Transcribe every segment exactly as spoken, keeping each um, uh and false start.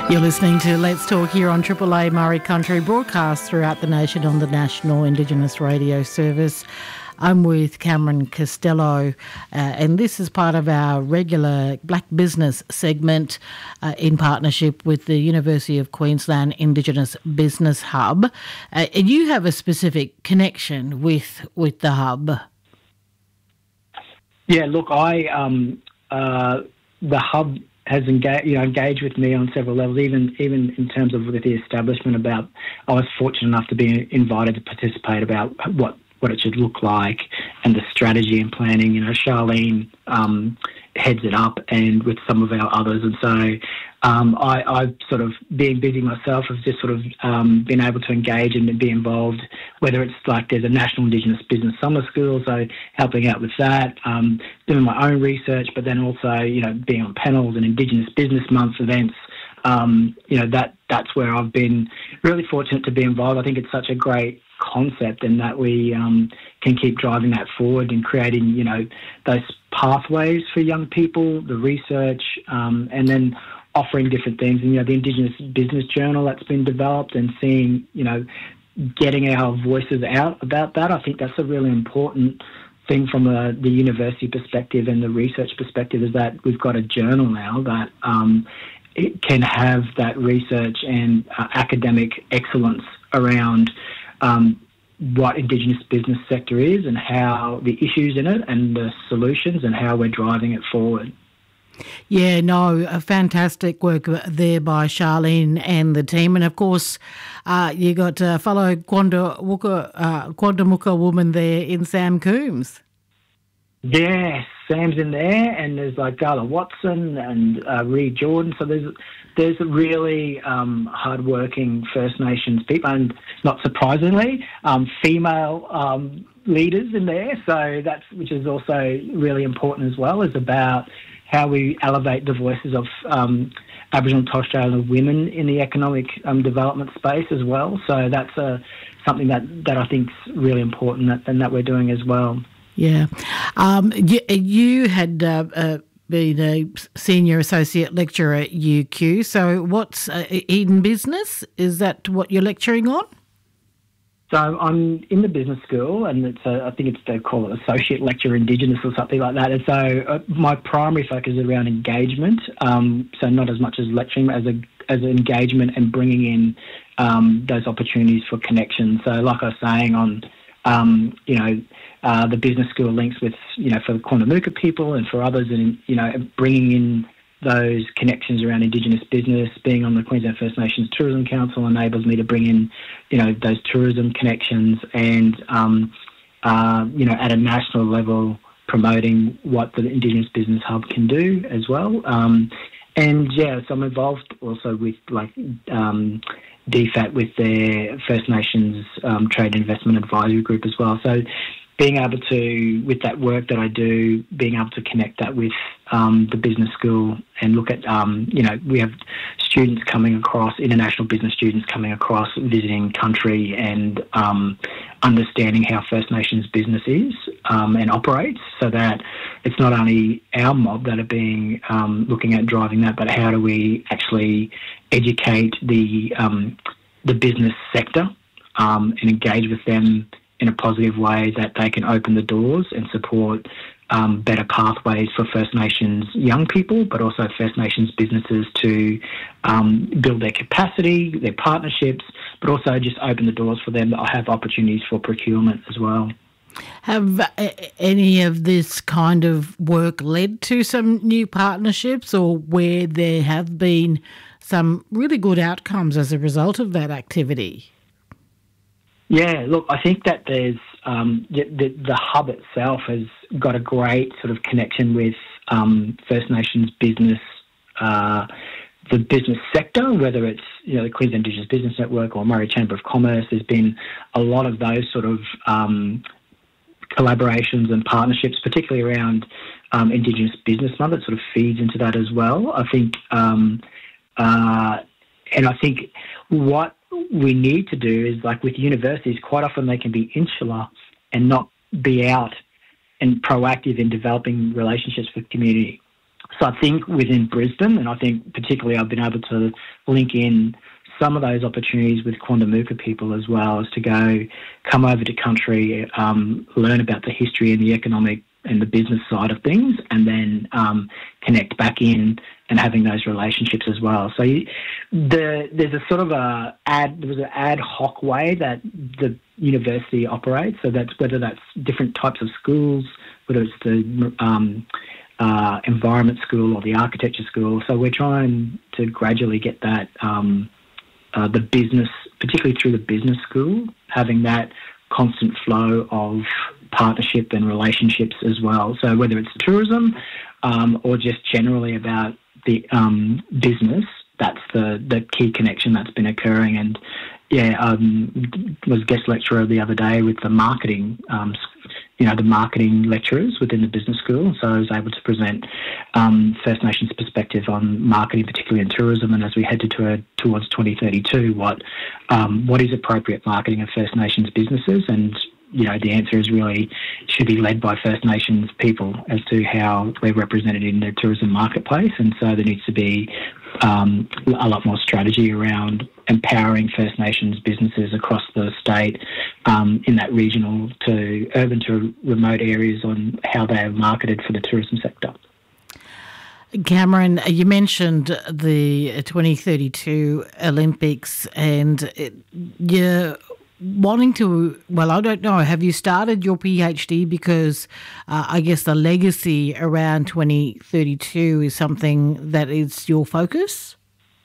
You're listening to Let's Talk here on Triple A Murray Country, broadcast throughout the nation on the National Indigenous Radio Service. I'm with Cameron Costello, uh, and this is part of our regular Black Business segment uh, in partnership with the University of Queensland Indigenous Business Hub. Uh, and you have a specific connection with with the hub. Yeah, look, I um, uh, the hub has engaged, you know, engaged with me on several levels, even even in terms of with the establishment. About I was fortunate enough to be invited to participate about what. what it should look like and the strategy and planning. You know, Charlene um, heads it up and with some of our others. And so um, I, I've sort of, being busy myself, have just sort of um, been able to engage and be involved, whether it's like there's a National Indigenous Business Summer School, so helping out with that, um, doing my own research, but then also, you know, being on panels and Indigenous Business Month events. Um, you know, that that's where I've been really fortunate to be involved. I think it's such a great concept, and that we um, can keep driving that forward and creating, you know, those pathways for young people, the research, um, and then offering different things. And, you know, the Indigenous Business Journal that's been developed and seeing, you know, getting our voices out about that. I think that's a really important thing from a, the university perspective and the research perspective, is that we've got a journal now that um, it can have that research and uh, academic excellence around um, what Indigenous business sector is and how the issues in it and the solutions and how we're driving it forward. Yeah, no, a fantastic work there by Charlene and the team. And, of course, uh, you got a fellow Quanda Wuka, uh, Quandamuka woman there in Sam Coombs. Yes, Sam's in there, and there's like Gala Watson and uh, Reed Jordan. So there's there's really um, hard-working First Nations people, and not surprisingly, um, female um, leaders in there. So that's which is also really important as well, is about how we elevate the voices of um, Aboriginal and Torres Strait Islander women in the economic um, development space as well. So that's uh, something that, that I think is really important that, and that we're doing as well. Yeah. Um, you, you had uh, uh, been a senior associate lecturer at U Q. So what's uh, Eden Business? Is that what you're lecturing on? So I'm in the business school, and it's a, I think it's they call it associate lecturer Indigenous or something like that. And so uh, my primary focus is around engagement. Um, so not as much as lecturing, as a as an engagement and bringing in um, those opportunities for connection. So like I was saying on, um, you know. Uh, the business school links with, you know, for the Quandamooka people and for others, and, you know, bringing in those connections around Indigenous business. Being on the Queensland First Nations Tourism Council enables me to bring in, you know, those tourism connections and, um, uh, you know, at a national level, promoting what the Indigenous Business Hub can do as well. Um, and, yeah, so I'm involved also with, like, um, D FAT with their First Nations um, Trade and Investment Advisory Group as well. So, being able to, with that work that I do, being able to connect that with um, the business school and look at, um, you know, we have students coming across, international business students coming across, visiting country and um, understanding how First Nations business is um, and operates, so that it's not only our mob that are being um, looking at driving that, but how do we actually educate the um, the business sector um, and engage with them in a positive way, that they can open the doors and support um, better pathways for First Nations young people, but also First Nations businesses to um, build their capacity, their partnerships, but also just open the doors for them that have opportunities for procurement as well. Have uh, any of this kind of work led to some new partnerships, or where there have been some really good outcomes as a result of that activity? Yeah, look, I think that there's um, the, the, the hub itself has got a great sort of connection with um, First Nations business, uh, the business sector, whether it's, you know, the Queensland Indigenous Business Network or Murray Chamber of Commerce. There's been a lot of those sort of um, collaborations and partnerships, particularly around um, Indigenous Business Month. That sort of feeds into that as well. I think, um, uh, and I think what we need to do is, like with universities, quite often they can be insular and not be out and proactive in developing relationships with community. So I think within Brisbane, and I think particularly I've been able to link in some of those opportunities with Quandamooka people as well, as to go, come over to country, um, learn about the history and the economic and the business side of things, and then um, connect back in and having those relationships as well. So you, the, there's a sort of a ad, there was an ad hoc way that the university operates. So that's whether that's different types of schools, whether it's the um, uh, environment school or the architecture school. So we're trying to gradually get that, um, uh, the business, particularly through the business school, having that constant flow of partnership and relationships as well. So whether it's tourism um, or just generally about the um, business, that's the, the key connection that's been occurring. And yeah, um, was guest lecturer the other day with the marketing, um, you know, the marketing lecturers within the business school. So I was able to present um, First Nations perspective on marketing, particularly in tourism, and as we head to, uh, towards twenty thirty-two, what um, what is appropriate marketing of First Nations businesses. And you know, the answer is really should be led by First Nations people as to how we're represented in the tourism marketplace. And so there needs to be um, a lot more strategy around empowering First Nations businesses across the state um, in that regional to urban to remote areas on how they are marketed for the tourism sector. Cameron, you mentioned the twenty thirty-two Olympics, and you're wanting to, well, I don't know, have you started your PhD? Because uh, I guess the legacy around twenty thirty-two is something that is your focus?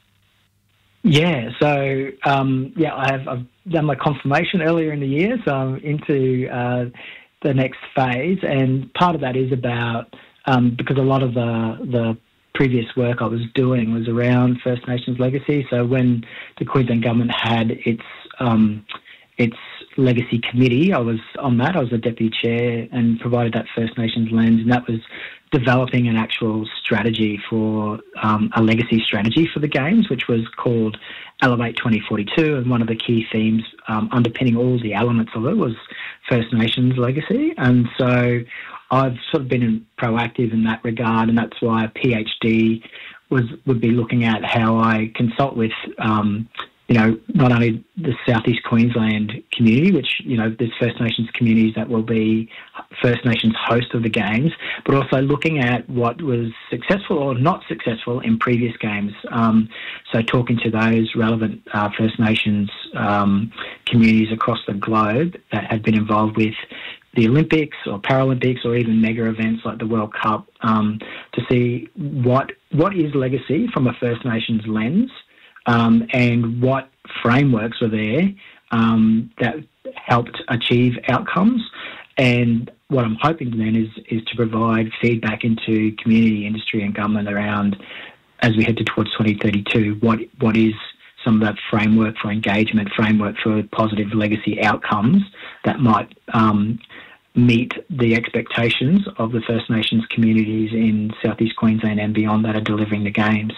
Yeah, so um, yeah, I have I've done my confirmation earlier in the year, so I'm into uh, the next phase, and part of that is about um, because a lot of the the previous work I was doing was around First Nations legacy. So when the Queensland government had its um, its legacy committee, I was on that. I was the deputy chair and provided that First Nations lens, and that was developing an actual strategy for um, a legacy strategy for the Games, which was called Elevate twenty forty-two. And one of the key themes um, underpinning all the elements of it was First Nations legacy. And so I've sort of been proactive in that regard, and that's why a PhD was would be looking at how I consult with um, you know, not only the Southeast Queensland community, which, you know, there's First Nations communities that will be First Nations host of the Games, but also looking at what was successful or not successful in previous Games. Um, so talking to those relevant uh, First Nations um, communities across the globe that had been involved with the Olympics or Paralympics or even mega events like the World Cup, um, to see what what is legacy from a First Nations lens. Um, and what frameworks were there um, that helped achieve outcomes. And what I'm hoping then is is to provide feedback into community, industry and government around, as we head to towards twenty thirty-two, what what is some of that framework for engagement, framework for positive legacy outcomes that might um, meet the expectations of the First Nations communities in Southeast Queensland and beyond that are delivering the Games.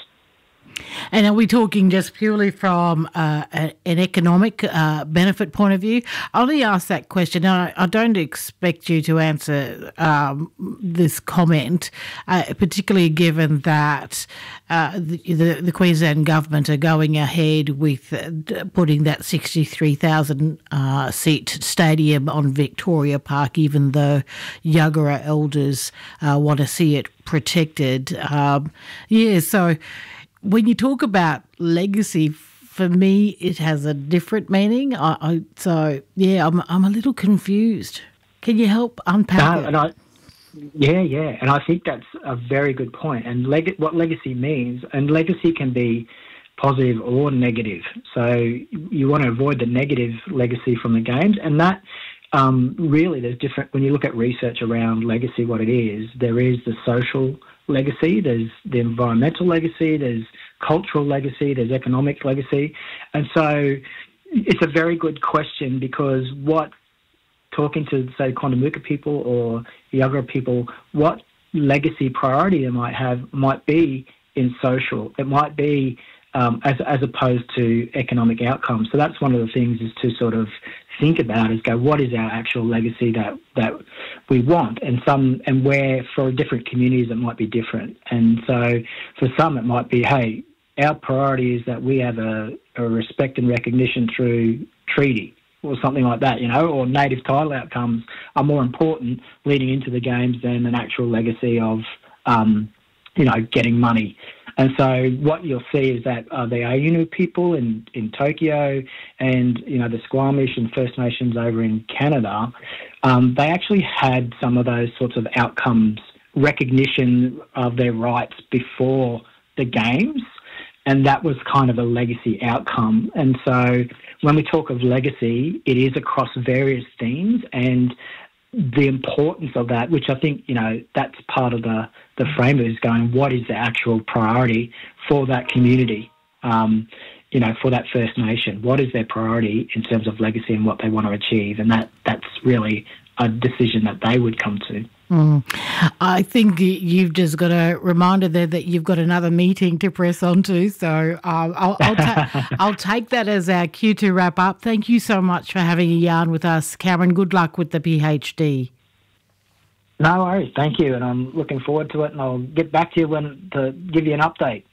And are we talking just purely from uh, a, an economic uh, benefit point of view? I only ask that question. I, I don't expect you to answer um, this comment, uh, particularly given that uh, the, the, the Queensland government are going ahead with uh, putting that sixty-three thousand uh, seat stadium on Victoria Park, even though Yagara elders uh, want to see it protected. Um, yeah, so when you talk about legacy, for me, it has a different meaning. I, I, so, yeah, I'm I'm a little confused. Can you help unpack no, it? And I, yeah, yeah, and I think that's a very good point. And leg- what legacy means, and legacy can be positive or negative. So you want to avoid the negative legacy from the Games, and that um, really there's different. When you look at research around legacy, what it is, there is the social legacy, there's the environmental legacy, there's cultural legacy, there's economic legacy. And so it's a very good question, because what, talking to, say, Quandamooka people or Yagara people, what legacy priority they might have might be in social. It might be um, as, as opposed to economic outcomes. So that's one of the things, is to sort of think about is go, what is our actual legacy that that we want? And some and where for different communities it might be different. And so for some it might be, hey, our priority is that we have a, a respect and recognition through treaty or something like that, you know, or native title outcomes are more important leading into the games than an actual legacy of, um, you know, getting money. And so what you'll see is that uh, the Ainu people in, in Tokyo and, you know, the Squamish and First Nations over in Canada, um, they actually had some of those sorts of outcomes, recognition of their rights before the games. And that was kind of a legacy outcome. And so when we talk of legacy, it is across various themes, and the importance of that, which I think, you know, that's part of the, the framework, is going, what is the actual priority for that community, um, you know, for that First Nation? What is their priority in terms of legacy and what they want to achieve? And that that's really a decision that they would come to. Mm. I think you've just got a reminder there that you've got another meeting to press on to. So uh, I'll, I'll, ta- I'll take that as our cue to wrap up. Thank you so much for having a yarn with us, Cameron. Good luck with the PhD. No worries. Thank you. And I'm looking forward to it. And I'll get back to you when to give you an update.